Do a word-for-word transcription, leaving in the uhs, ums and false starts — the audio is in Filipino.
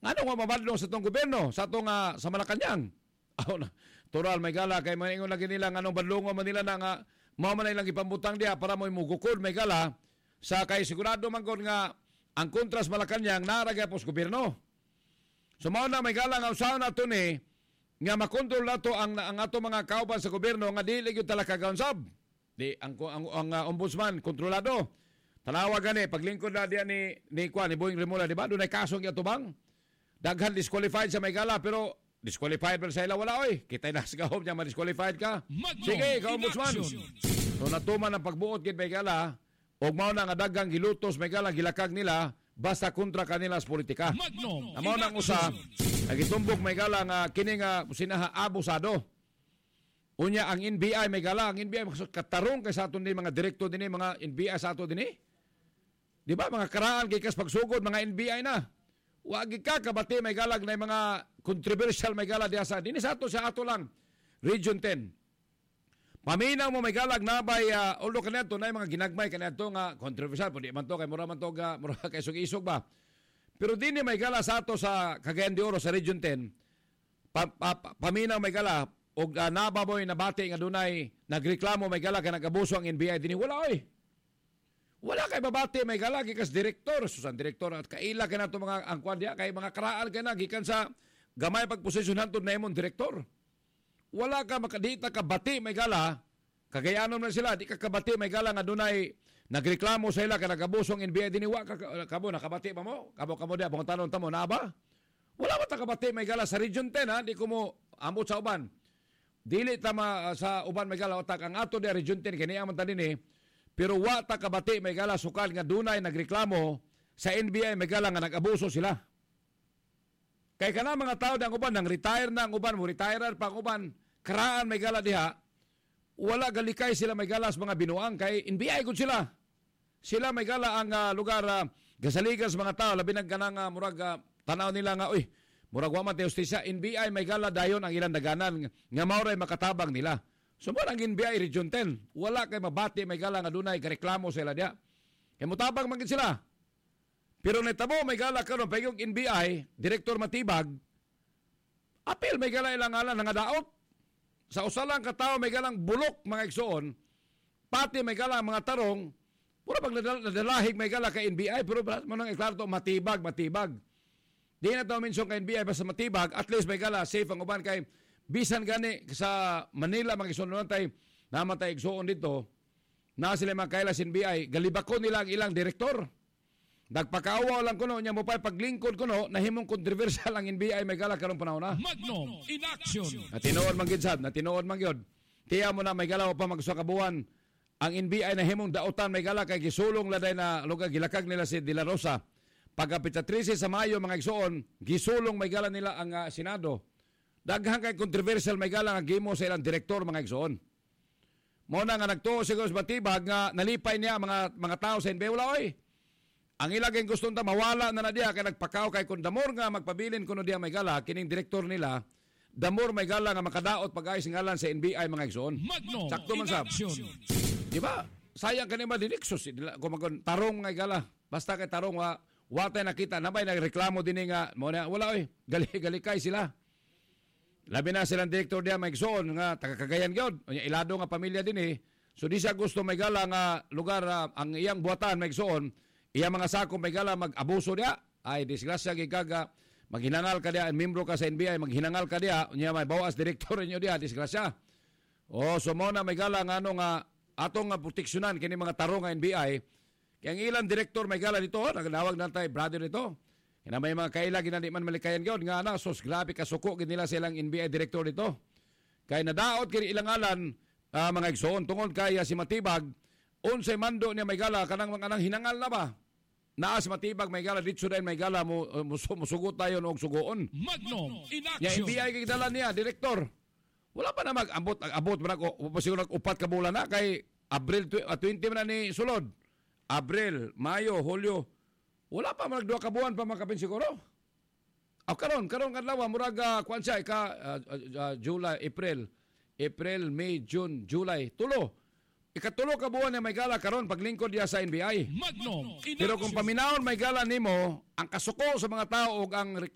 Ano nga mabadlong sa itong gobyerno, sa itong uh, sa Malacanang? Oh, na, tural, may gala, kay maningon lagi nila nga anong badlongo man nila na nga mao man ilang ipambutang diya para mo imugukod, may gala, sa kay sigurado man gud nga ang kontras Malacanang naragay pos gobyerno. So mao na may gala nga usahan nato ni nga makontrol nato ang ang ato mga kauban sa gobyerno nga dili gyud talaga kaunsab. Di ang ang, ang, ang uh, ombudsman kontrolado. Tanawa gani paglingkod na diya ni ni Kwan ni Boying Remulla, di ba? Dunay kaso nga tubang. Daghan disqualified sa may gala pero disqualified pa sa ila wala oy. Kitay na sa gahom niya ma-disqualified ka. Sige, ka ombudsman. So natuman ang pagbuot gid may gala og mao na nga daghang gilutos may gala gilakag nila basta kontra kanila sa politika. Amo nang usa nagitumbok may gala nga kini nga sinaha abusado. Unya ang N B I may gala, ang N B I katarong kay sa aton din mga direktor din mga N B I sa ato din eh. Di ba mga karaan gikas pagsugod mga N B I na. Wagi ka kabati may galag na mga controversial may gala diya sa din sa ato sa ato lang Region ten. Paminaw mo may galag na bay uh, although kanadto na mga ginagmay kanadto nga controversial pud di man to kay mura man to ga mura kay isog-isog ba. Pero dinhi may gala sa ato sa Cagayan de Oro sa Region ten. Pa, pa, pa, paminaw may gala og uh, nababoy nabati nga dunay nagreklamo may gala kay nagabuso ang N B I dinhi wala oy. Wala kay babati may gala gikas direktor, susan direktor at kaila kay nato mga angkwan diya kay mga karaan kay na gikan sa gamay pagposisyonan to na imong direktor. Wala ka makadita ka bati may gala kagayanon man sila di ka kabati may gala nga dunay nagreklamo sa ila kay nagabuso ang N B I dinhi wa ka kabo nakabati pa mo kabo kamo diya bangtanon ta mo na ba? Wala ba ta kabati may gala sa Region ten ha di ko mo ambot sa uban. Dili tama uh, sa uban may gala otak ang ato di Region ten kini amon ta dinhi pero wa ta kabati may gala sukal nga dunay nagreklamo sa N B I may gala nga nag-abuso sila. Kay kana mga tao dang uban nang retire na ang uban mo retire pa ang uban karaan may gala diha wala galikay sila may gala sa mga binuang kay N B I gud sila. Sila may gala ang uh, lugar uh, gasaligan sa mga tao labi nang kanang uh, murag uh, tanaw nila nga uy murag wa man justisya N B I may gala dayon ang ilang daganan nga mao ray makatabang nila. So mo ang N B I Region ten wala kay mabati may gala nga dunay gareklamo sila diha. Kay mutabang man gid sila. Pero netabo may gala karon payong N B I Direktor Matibag apil may gala ilang ngalan nga daot. Sa usalang katawo may galang bulok mga igsoon pati may gala mga tarong pura pag nadalahig may gala kay N B I pero mo nang iklaro to matibag matibag. Di na tayo mention kay N B I basta matibag, at least may gala, safe ang uban kay bisan gani sa Manila, mga isunod tayo, naman tayo igsoon dito, na sila mga kaila sa N B I, galibako nila ang ilang direktor. Nagpakaawa lang kuno, niya mo pa paglingkod kuno, nahimong kontrobersyal ang N B I, may gala karong panahon na. Magnum in action. Natinood man gid sad, natinood man gyud. Tiya mo na may gala pa magsukabuan ang N B I na himong dautan may gala kay gisulong laday na lugar gilakag nila si De La Rosa. Pagkapita trese sa Mayo mga igsoon, gisulong may gala nila ang uh, Senado. Daghang kay controversial may gala nga gimo sa ilang direktor mga igsoon. Mo na nga nagtuo siguro sa Matibag nga nalipay niya mga mga tao sa N B I wala oy. Ang ilagay gustong ta mawala na na diya kay nagpakaw kay kun damor nga magpabilin kuno diya may gala kining direktor nila. Damor may gala nga makadaot pag-ayos ngalan sa N B I mga igsoon. Sakto man sab. Di ba? Sayang kanima diniksos kung magon tarong nga gala. Basta kay tarong wa watay nakita nabay nagreklamo dinhi nga mo na wala oy gali galikay sila. Labi na silang direktor diya may igsoon nga taga Cagayan gyud. Unya ilado nga pamilya dinhi. So di siya gusto may gala nga lugar uh, ang iyang buhatan may igsoon. Iya mga sako may gala mag-abuso diya. Ay disgrasya gigaga maghinangal ka diya, membro ka sa N B I, maghinangal ka diya, unya may bawas direktor niyo diya, disgrasya. O so mo na may gala nga ano nga atong nga proteksyonan kini mga tarong nga N B I. Kaya ang ilang direktor may gala dito, nagnawag na tayo brother dito. Kaya may mga kaila ginandi man malikayan gyud nga ana sos grabe kasuko gid nila silang N B I direktor dito. Kaya nadaot kini ilang alan uh, mga igsoon tungod kaya si Matibag unsay mando niya may gala kanang mga anang hinangal na ba? Naas Matibag may gala dito din may gala mo uh, musugot tayo og sugoon. Magnum in action. Ya N B I kay dala niya direktor. Wala pa na mag-ambot abot man ako siguro upat ka bulan na kay Abril twenty man ni sulod. Abril, Mayo, Hulyo. Wala pa man nagduha ka buwan pa makapin siguro. Aw karon karon kadlaw murag uh, kwan siya ka uh, uh, July, April, April, May, June, July, tulo. Ikatulo ka buwan na may gala karon paglingkod diya sa N B I. Magnum. Pero kung paminawon may gala nimo, ang kasuko sa mga tao ug ang